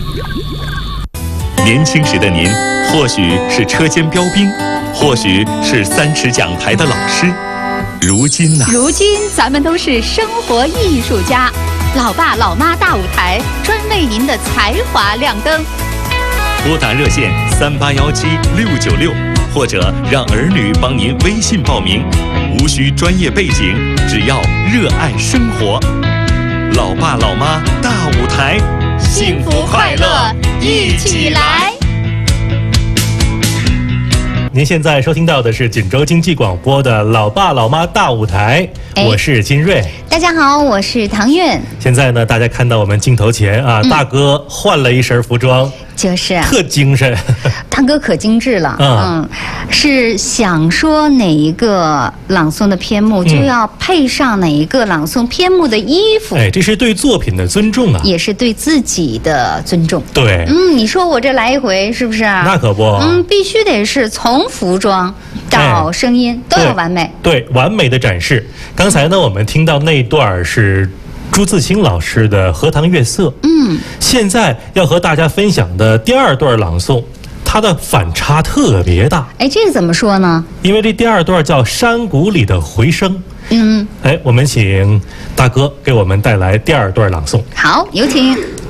年轻时的您，或许是车间标兵，或许是3尺讲台的老师。如今呢？ 如今咱们都是生活艺术家，老爸老妈大舞台专为您的才华亮灯。 拨打热线3817-696，或者让儿女帮您微信报名，无需专业背景，只要热爱生活。老爸老妈大舞台， 幸福快乐一起来。 您现在收听到的是锦州经济广播的《老爸老妈大舞台》，我是金瑞。 大家好，我是唐苑。 现在呢，大家看到我们镜头前啊，大哥换了一身服装， 就是特精神。 大哥可精致了，是想说哪一个朗诵的篇目，就要配上哪一个朗诵篇目的衣服。 哎，这是对作品的尊重啊， 也是对自己的尊重。 对， 你说我这来一回是不是啊？ 那可不， 必须得是从服装到声音都要完美。 对，完美的展示。刚才呢，我们听到那一段是朱自清老师的《荷塘月色》。现在要和大家分享的第2段朗诵，它的反差特别大。 哎，这个怎么说呢？ 因为这第2段叫山谷里的回声。 哎， 我们请大哥给我们带来第2段朗诵。 好，有请。